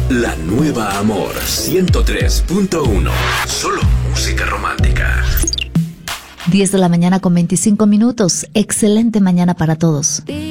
La nueva Amor 103.1. Solo música romántica. 10 de la mañana con 25 minutos. Excelente mañana para todos.